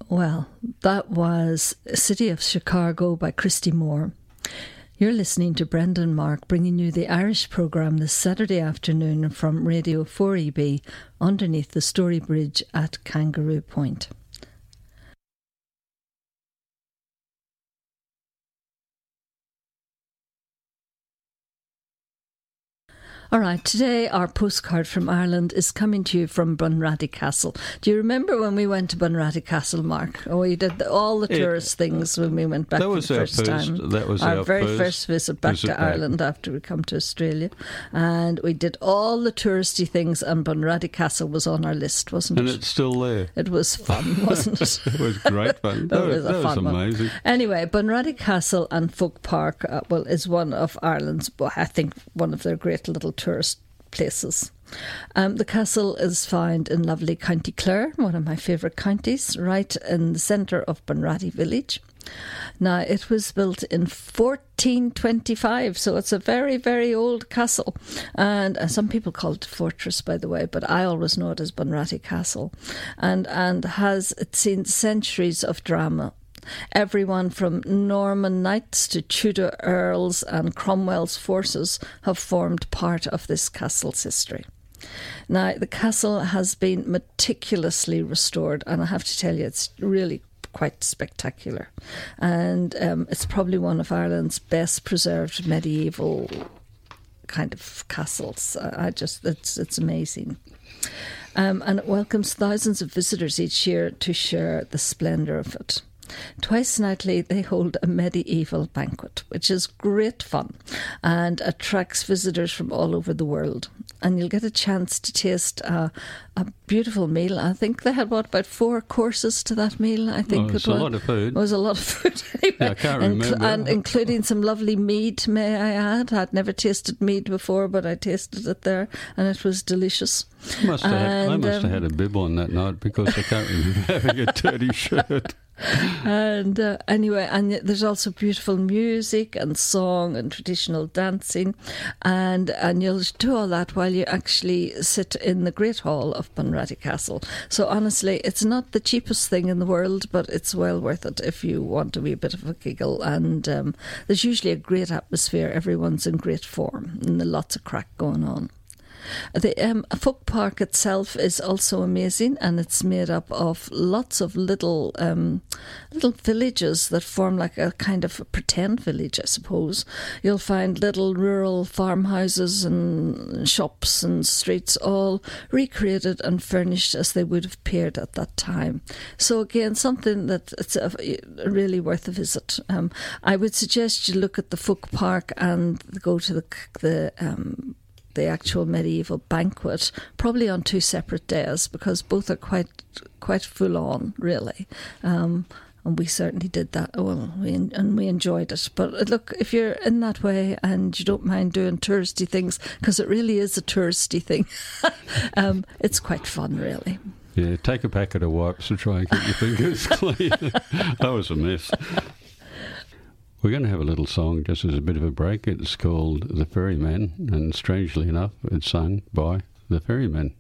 Well, that was City of Chicago by Christy Moore. You're listening to Brendan Mark bringing you the Irish programme this Saturday afternoon from Radio 4EB underneath the Story Bridge at Kangaroo Point. All right, today our postcard from Ireland is coming to you from Bunratty Castle. Do you remember when we went to Bunratty Castle, Mark? Oh, we did all the tourist things when we went back for the first time. That was our very first visit back to Ireland after we come to Australia. And we did all the touristy things, and Bunratty Castle was on our list, wasn't it? And it's still there. It was fun, wasn't it? It was great fun. that was amazing. One. Anyway, Bunratty Castle and Folk Park is one of Ireland's, I think, one of their great little tourist places. The castle is found in lovely County Clare, one of my favourite counties, right in the centre of Bunratty village. Now, it was built in 1425, so it's a very, very old castle. And some people call it a fortress, by the way, but I always know it as Bunratty Castle. And has seen centuries of drama. Everyone from Norman knights to Tudor earls and Cromwell's forces have formed part of this castle's history. Now, the castle has been meticulously restored, and I have to tell you, it's really quite spectacular. And it's probably one of Ireland's best preserved medieval kind of castles. It's amazing. And it welcomes thousands of visitors each year to share the splendour of it. Twice nightly they hold a medieval banquet, which is great fun and attracts visitors from all over the world. And you'll get a chance to taste a beautiful meal. I think they had, about 4 courses to that meal, I think. It was a lot of food. It was a lot of food anyway. Yeah, I can't remember. And including some lovely mead, may I add. I'd never tasted mead before, but I tasted it there, and it was delicious. I must have had a bib on that night, because I can't remember having a dirty shirt. And anyway, and there's also beautiful music and song and traditional dancing, and you'll do all that while you actually sit in the Great Hall of Bunratty Castle. So honestly, it's not the cheapest thing in the world, but it's well worth it if you want to be a bit of a giggle. And there's usually a great atmosphere. Everyone's in great form, and there's lots of crack going on. The Folk Park itself is also amazing, and it's made up of lots of little villages that form like a kind of a pretend village, I suppose. You'll find little rural farmhouses and shops and streets all recreated and furnished as they would have appeared at that time. So again, something that it's really worth a visit. I would suggest you look at the Folk Park and go to the actual medieval banquet, probably on 2 separate days, because both are quite full on, really. And we certainly did that. Well, we enjoyed it. But look, if you're in that way and you don't mind doing touristy things, because it really is a touristy thing, it's quite fun, really. Yeah, take a packet of wipes to try and keep your fingers clean. That was a mess. We're going to have a little song just as a bit of a break. It's called The Ferryman, and strangely enough, it's sung by The Ferryman.